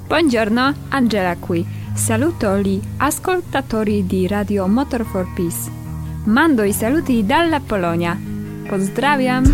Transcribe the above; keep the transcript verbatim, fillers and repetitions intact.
Buongiorno, Angela qui. Saluto gli ascoltatori di Radio Motor for Peace. Mando i saluti dalla Polonia. Pozdrawiam!